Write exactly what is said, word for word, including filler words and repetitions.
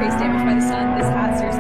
increased damage by the stun. This has your